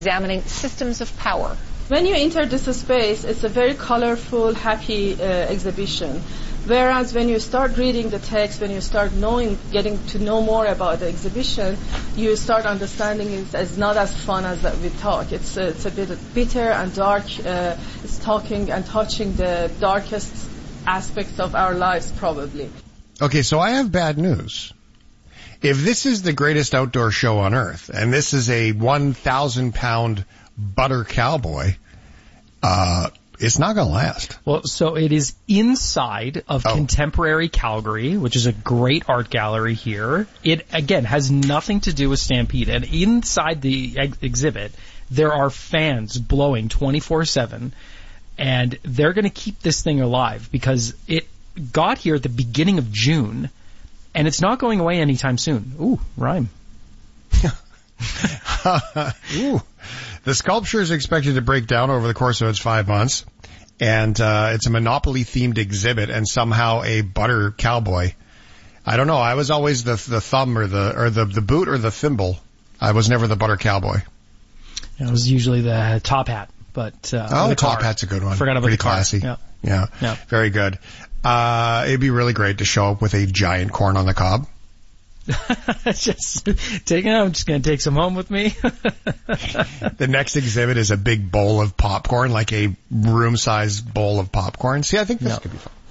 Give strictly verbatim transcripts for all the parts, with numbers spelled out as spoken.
Examining systems of power. When you enter this space, it's a very colorful, happy uh, exhibition. Whereas when you start reading the text, when you start knowing, getting to know more about the exhibition, you start understanding it's, it's not as fun as that we talk. It's, uh, it's a bit bitter and dark. Uh, it's talking and touching the darkest aspects of our lives, probably. Okay, so I have bad news. If this is the greatest outdoor show on earth, and this is a one thousand pound butter cowboy, uh, it's not going to last. Well, so it is inside of oh. Contemporary Calgary, which is a great art gallery here. It, again, has nothing to do with Stampede. And inside the ex- exhibit, there are fans blowing twenty-four seven, and they're going to keep this thing alive because it got here at the beginning of June, and it's not going away anytime soon. Ooh, rhyme. Ooh. The sculpture is expected to break down over the course of its five months, and uh, it's a Monopoly-themed exhibit, and somehow a butter cowboy. I don't know. I was always the the thumb or the or the, the boot or the thimble. I was never the butter cowboy. It was usually the top hat, but uh, oh, the top car. hat's a good one. Forgot about Pretty the car. classy. Yeah. yeah, yeah, very good. Uh, it'd be really great to show up with a giant corn on the cob. just taking I'm just going to take some home with me. The next exhibit is a big bowl of popcorn, like a room-sized bowl of popcorn. See, I think this no. could be fun.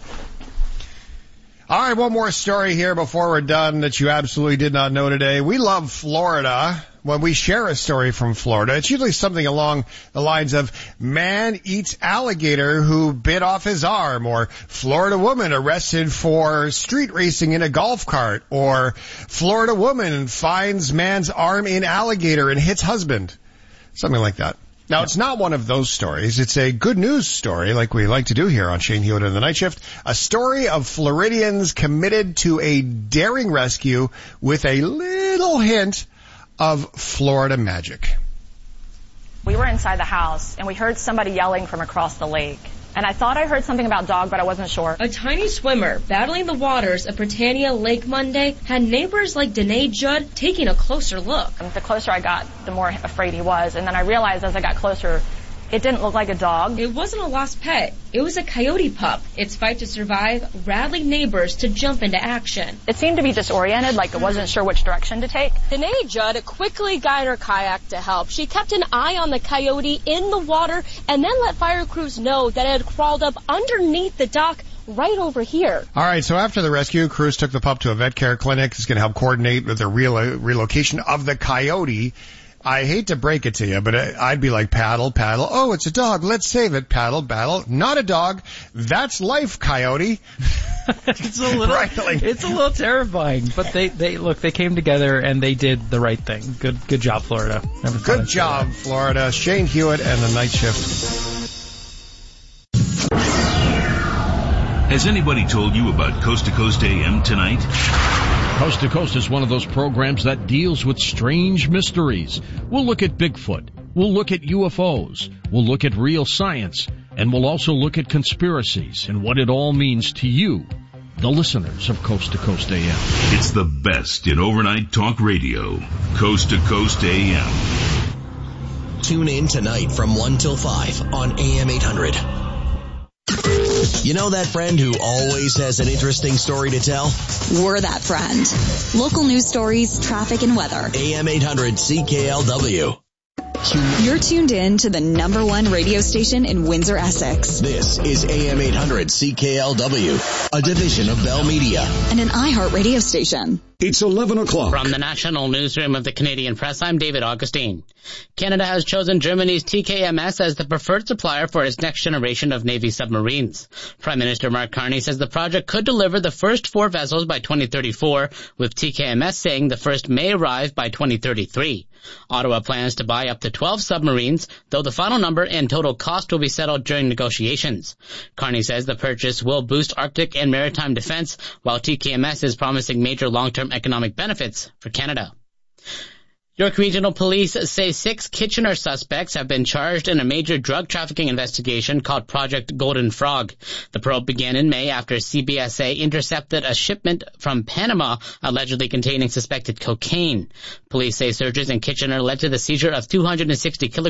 All right, one more story here before we're done that you absolutely did not know today. We love Florida. When we share a story from Florida, it's usually something along the lines of man eats alligator who bit off his arm, or Florida woman arrested for street racing in a golf cart, or Florida woman finds man's arm in alligator and hits husband. Something like that. Now, it's not one of those stories. It's a good news story like we like to do here on Shane Hewitt and the Night Shift. A story of Floridians committed to a daring rescue with a little hint of Florida magic. We were inside the house, and we heard somebody yelling from across the lake. And I thought I heard something about dog, but I wasn't sure. A tiny swimmer battling the waters of Britannia Lake Monday had neighbors like Danae Judd taking a closer look. And the closer I got, the more afraid he was. And then I realized as I got closer, it didn't look like a dog. It wasn't a lost pet. It was a coyote pup. Its fight to survive rallied neighbors to jump into action. It seemed to be disoriented, like it wasn't sure which direction to take. Danae Judd quickly guided her kayak to help. She kept an eye on the coyote in the water and then let fire crews know that it had crawled up underneath the dock right over here. All right, so after the rescue, crews took the pup to a vet care clinic. It's going to help coordinate with the relo- relocation of the coyote. I hate to break it to you, but I'd be like, paddle, paddle. Oh, it's a dog. Let's save it. Paddle, paddle. Not a dog. That's life, coyote. It's a little, it's a little terrifying, but they, they, look, they came together and they did the right thing. Good, good job, Florida. Never good job, Florida. Shane Hewitt and the Night Shift. Has anybody told you about Coast to Coast A M tonight? Coast to Coast is one of those programs that deals with strange mysteries. We'll look at Bigfoot. We'll look at U F Os. We'll look at real science. And we'll also look at conspiracies and what it all means to you, the listeners of Coast to Coast A M. It's the best in overnight talk radio. Coast to Coast A M. Tune in tonight from one till five on A M eight hundred. You know that friend who always has an interesting story to tell? We're that friend. Local news stories, traffic, and weather. A M eight hundred C K L W. You're tuned in to the number one radio station in Windsor, Essex. This is A M eight hundred C K L W, a division of Bell Media. And an iHeart radio station. It's eleven o'clock. From the National Newsroom of the Canadian Press, I'm David Augustine. Canada has chosen Germany's T K M S as the preferred supplier for its next generation of Navy submarines. Prime Minister Mark Carney says the project could deliver the first four vessels by twenty thirty-four, with T K M S saying the first may arrive by twenty thirty-three. Ottawa plans to buy up to twelve submarines, though the final number and total cost will be settled during negotiations. Carney says the purchase will boost Arctic and maritime defense, while T K M S is promising major long-term economic benefits for Canada. York Regional Police say six Kitchener suspects have been charged in a major drug trafficking investigation called Project Golden Frog. The probe began in May after C B S A intercepted a shipment from Panama allegedly containing suspected cocaine. Police say searches in Kitchener led to the seizure of two hundred sixty kilograms